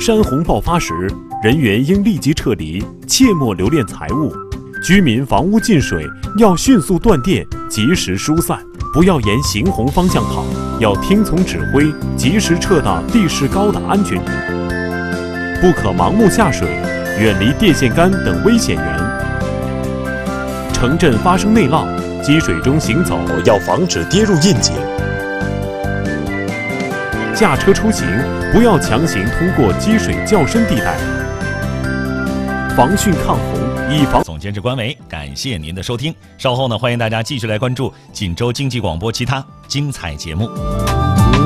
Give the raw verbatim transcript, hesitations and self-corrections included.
山洪爆发时，人员应立即撤离，切莫留恋财物。居民房屋进水要迅速断电，及时疏散，不要沿行洪方向跑，要听从指挥，及时撤到地势高的安全地。不可盲目下水，远离电线杆等危险源。城镇发生内涝，积水中行走要防止跌入窨井。驾车出行不要强行通过积水较深地带。防汛抗洪，以防。 总监制官维，感谢您的收听。稍后呢，欢迎大家继续来关注锦州经济广播其他精彩节目。